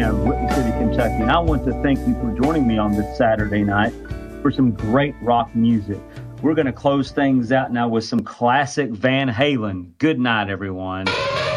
out of Whitney City, Kentucky, and I want to thank you for joining me on this Saturday night for some great rock music. We're going to close things out now with some classic Van Halen. Good night, everyone.